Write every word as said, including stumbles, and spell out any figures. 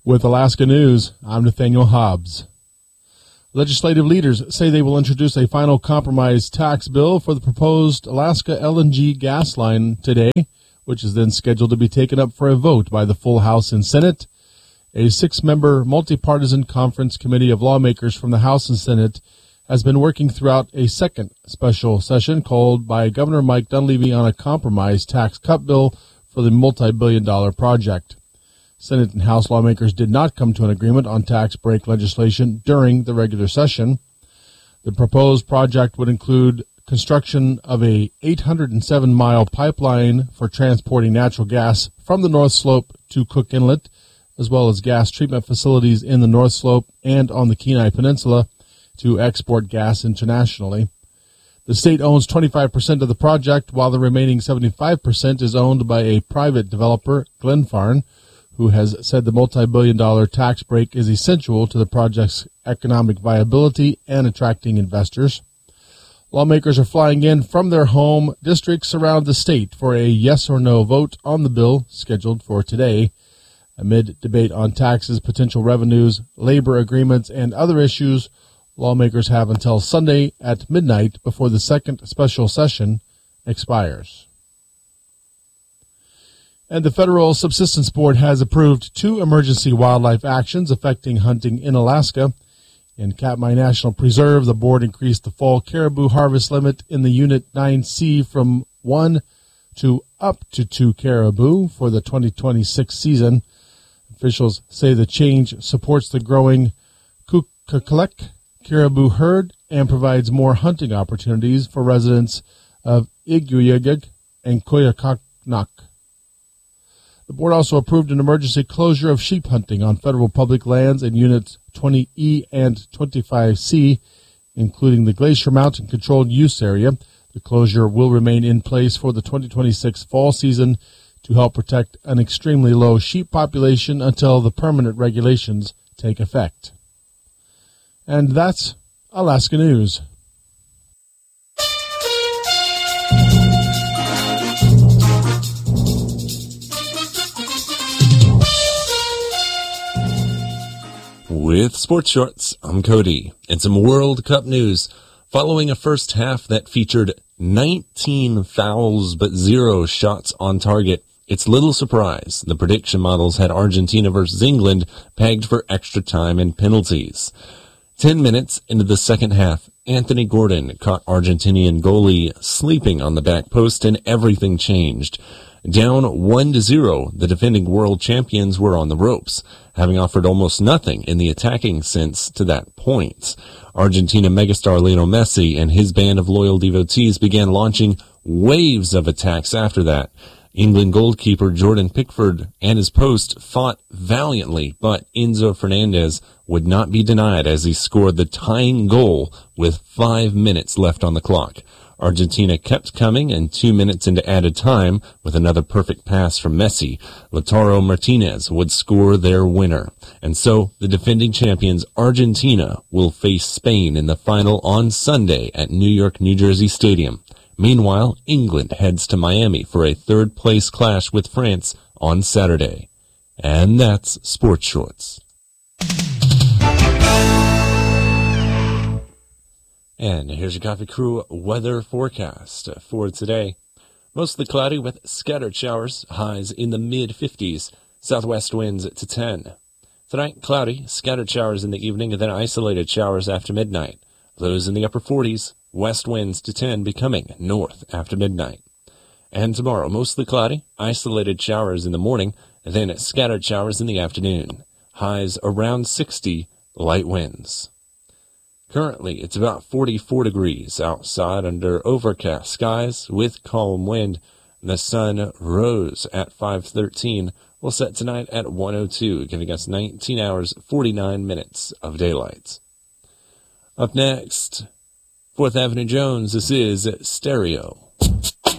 With Alaska News, I'm Nathaniel Hobbs. Legislative leaders say they will introduce a final compromise tax bill for the proposed Alaska L N G gas line today, which is then scheduled to be taken up for a vote by the full House and Senate. A six-member multi-partisan conference committee of lawmakers from the House and Senate has been working throughout a second special session called by Governor Mike Dunleavy on a compromise tax cut bill for the multi-billion dollar project. Senate and House lawmakers did not come to an agreement on tax break legislation during the regular session. The proposed project would include construction of a eight hundred seven mile pipeline for transporting natural gas from the North Slope to Cook Inlet, as well as gas treatment facilities in the North Slope and on the Kenai Peninsula to export gas internationally. The state owns twenty-five percent of the project, while the remaining seventy-five percent is owned by a private developer, Glenfarne, who has said the multi-billion dollar tax break is essential to the project's economic viability and attracting investors. Lawmakers are flying in from their home districts around the state for a yes or no vote on the bill scheduled for today. Amid debate on taxes, potential revenues, labor agreements, and other issues, lawmakers have until Sunday at midnight before the second special session expires. And the Federal Subsistence Board has approved two emergency wildlife actions affecting hunting in Alaska. In Katmai National Preserve, the board increased the fall caribou harvest limit in the Unit nine C from one to up to two caribou for the twenty twenty-six season. Officials say the change supports the growing Kukalek caribou herd and provides more hunting opportunities for residents of Iguyugig and Koyakaknak. The board also approved an emergency closure of sheep hunting on federal public lands in Units twenty E and twenty-five C, including the Glacier Mountain Controlled Use Area. The closure will remain in place for the twenty twenty-six fall season to help protect an extremely low sheep population until the permanent regulations take effect. And that's Alaska News. With Sports Shorts, I'm Cody, and some World Cup news. Following a first half that featured nineteen fouls but zero shots on target, it's little surprise the prediction models had Argentina versus England pegged for extra time and penalties. Ten minutes into the second half, Anthony Gordon caught Argentinian goalie sleeping on the back post and everything changed. Down one to zero, the defending world champions were on the ropes, having offered almost nothing in the attacking sense to that point. Argentina megastar Lionel Messi and his band of loyal devotees began launching waves of attacks after that. England goalkeeper Jordan Pickford and his post fought valiantly, but Enzo Fernandez would not be denied as he scored the tying goal with five minutes left on the clock. Argentina kept coming, and two minutes into added time, with another perfect pass from Messi, Lautaro Martinez would score their winner. And so, the defending champions Argentina will face Spain in the final on Sunday at New York, New Jersey Stadium. Meanwhile, England heads to Miami for a third-place clash with France on Saturday. And that's Sports Shorts. And here's your Coffee Crew weather forecast for today. Mostly cloudy with scattered showers, highs in the mid fifties, southwest winds to ten. Tonight, cloudy, scattered showers in the evening, and then isolated showers after midnight. Lows in the upper forties, west winds to ten, becoming north after midnight. And tomorrow, mostly cloudy, isolated showers in the morning, and then scattered showers in the afternoon. Highs around sixty, light winds. Currently, it's about forty-four degrees outside under overcast skies with calm wind. The sun rose at five thirteen, will set tonight at one oh two, giving us nineteen hours, forty-nine minutes of daylight. Up next, Fourth Avenue Jones, this is Stereo.